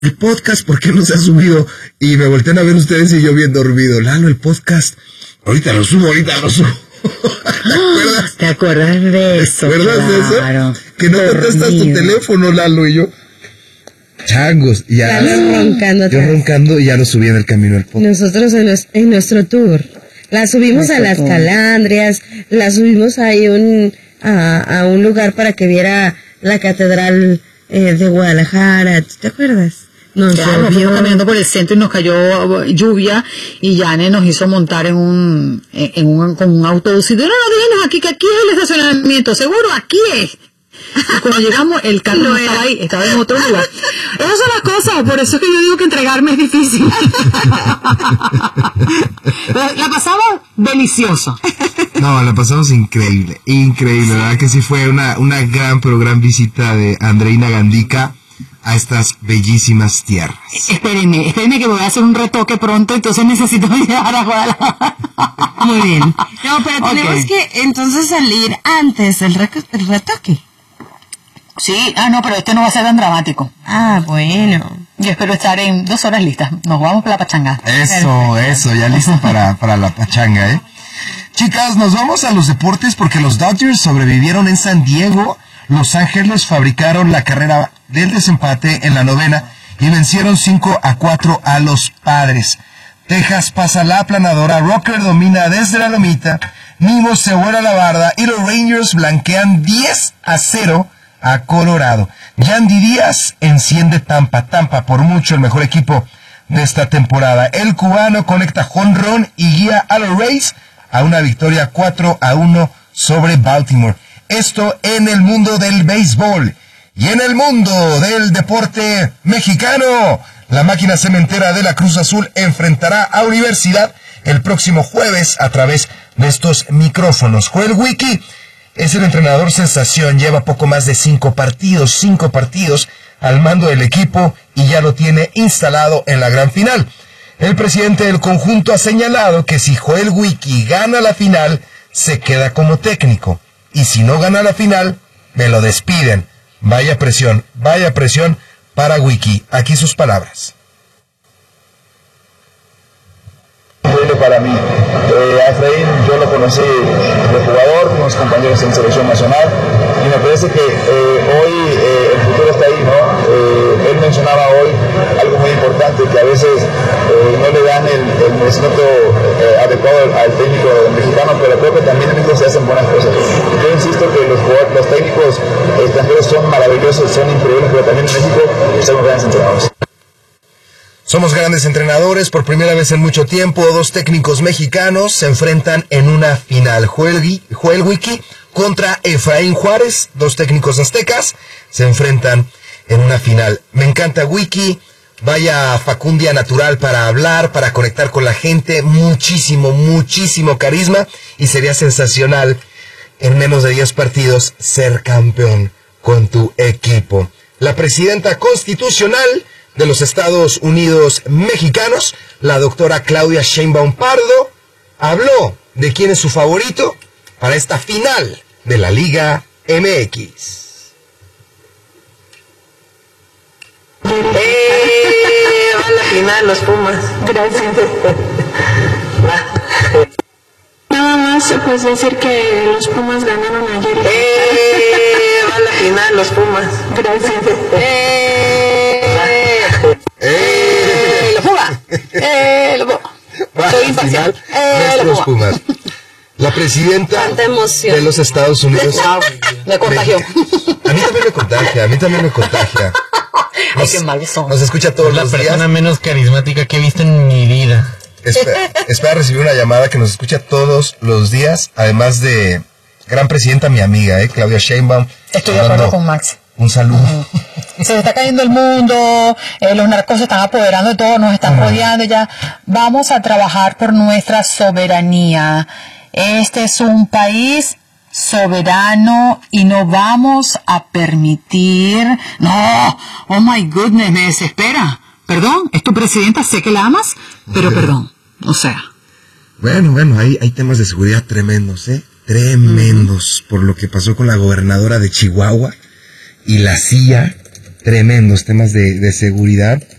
el podcast, ¿por qué no se ha subido? Y me voltean a ver ustedes y yo bien dormido. Lalo, el podcast, ahorita lo subo. ¿Te acuerdas de eso? ¿Te acuerdas de eso? Que no contestas tu teléfono, Lalo, y yo... Changos, ya. Yo roncando y ya lo subí en el camino del podcast. Nosotros en nuestro tour la subimos a las Calandrias, la subimos ahí a un lugar para que viera la catedral de Guadalajara. ¿Te acuerdas? Nos fuimos caminando por el centro y nos cayó lluvia y Yane nos hizo montar con un autobús y dijo, no, déjenos aquí, que aquí es el estacionamiento, seguro, aquí es. Y cuando llegamos, el carro no estaba ahí, estaba en otro lugar. Esas son las cosas, por eso es que yo digo que entregarme es difícil. La pasamos delicioso. No, la pasamos increíble, ¿verdad? Que sí fue una gran visita de Andreina Gandica a estas bellísimas tierras. Espérenme que voy a hacer un retoque pronto, entonces necesito llegar a Guadalajara. Muy bien. No, pero tenemos que entonces salir antes del retoque. Sí, pero este no va a ser tan dramático. Bueno. Yo espero estar en 2 horas listas. Nos vamos para la pachanga. Eso, ya listo para la pachanga, ¿eh? Chicas, nos vamos a los deportes porque los Dodgers sobrevivieron en San Diego. Los Ángeles fabricaron la carrera del desempate en la 9ª y vencieron 5-4 a los Padres. Texas pasa la aplanadora, Rocker domina desde la lomita, Nimmo se vuela la barda y los Rangers blanquean 10-0 a Colorado. Yandy Díaz enciende Tampa por mucho el mejor equipo de esta temporada. El cubano conecta jonrón y guía a los Rays a una victoria 4-1 sobre Baltimore. Esto en el mundo del béisbol. Y en el mundo del deporte mexicano, la máquina cementera de la Cruz Azul enfrentará a Universidad el próximo jueves a través de estos micrófonos. Joel Wiki es el entrenador sensación, lleva poco más de 5 partidos al mando del equipo y ya lo tiene instalado en la gran final. El presidente del conjunto ha señalado que si Joel Wiki gana la final, se queda como técnico. Y si no gana la final, me lo despiden. Vaya presión para Wiki. Aquí sus palabras. Para mí, a Efraín yo lo conocí de jugador, fuimos compañeros en selección nacional y me parece que hoy el futuro está ahí, ¿no? Él mencionaba hoy algo muy importante, que a veces no le dan el merecimiento adecuado al técnico mexicano, pero creo que también en México se hacen buenas cosas. Yo insisto que los técnicos extranjeros son maravillosos, son increíbles, pero también en México somos grandes entrenadores. Somos grandes entrenadores, por primera vez en mucho tiempo, 2 técnicos mexicanos se enfrentan en una final. Joel Wiki contra Efraín Juárez, 2 técnicos aztecas, se enfrentan en una final. Me encanta Wiki, vaya facundia natural para hablar, para conectar con la gente, muchísimo carisma y sería sensacional en menos de 10 partidos ser campeón con tu equipo. La presidenta constitucional de los Estados Unidos mexicanos, la doctora Claudia Sheinbaum Pardo, habló de quién es su favorito para esta final de la Liga MX. Va a la final los Pumas. Gracias. Nada más pues decir que los Pumas ganaron ayer. Va a la final los Pumas. Gracias. ¡Los Pumas! ¡Los Pumas! Soy imparcial. Los Pumas. La presidenta de los Estados Unidos me contagió. A mí también me contagia. Ay, qué malos son. Nos escucha todos los días. La persona menos carismática que he visto en mi vida. Espera recibir una llamada que nos escucha todos los días, además de gran presidenta, mi amiga, Claudia Sheinbaum. Estoy de acuerdo con Max. Un saludo. Se está cayendo el mundo, los narcos se están apoderando de todo, nos están rodeando ya. Vamos a trabajar por nuestra soberanía. Este es un país soberano y no vamos a permitir... No, oh my goodness, me desespera. Perdón, es tu presidenta, sé que la amas, pero perdón, o sea. Bueno, hay temas de seguridad tremendos, tremendos, por lo que pasó con la gobernadora de Chihuahua y la CIA tremendos temas de seguridad.